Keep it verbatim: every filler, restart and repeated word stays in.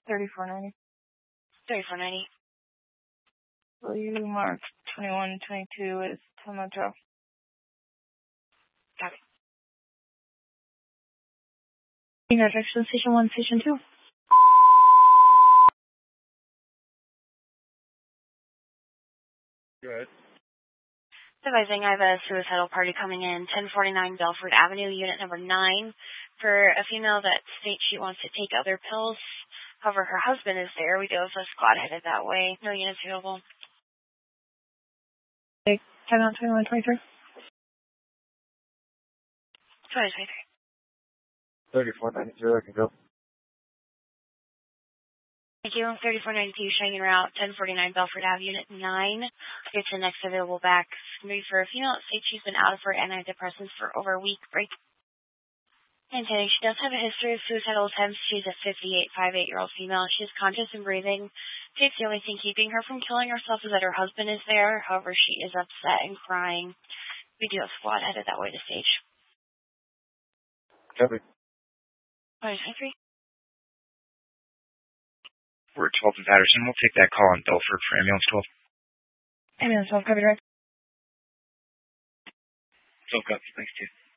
thirty-four ninety. thirty-four ninety. Will you mark twenty-one twenty-two as ten Motel? Copy. Direction Station one, Station two. Go ahead. Advising I have a suicidal party coming in, ten forty-nine Belford Avenue, unit number nine, for a female that states she wants to take other pills. However, her husband is there. We do have a squad headed that way. No units available. Okay, ten on twenty-one twenty-three. twenty twenty-three. thirty-four ninety-two, I can go. Thank you. thirty-four ninety-two, Cheyenne Route, ten forty-nine Belford Ave, Unit nine. It's the next available back. It's going to be for a female that states she's been out of her antidepressants for over a week. Break. And today she does have a history of suicidal attempts. She's a fifty-eight, fifty-eight-year-old female. She is conscious and breathing. States the only thing keeping her from killing herself is that her husband is there. However, she is upset and crying. We do have squad headed that way to stage. Copy. twenty twenty-three. We're at twelve in Patterson. We'll take that call on Belford for ambulance twelve. Ambulance twelve, copy direct. twelve, copy. Thanks, too.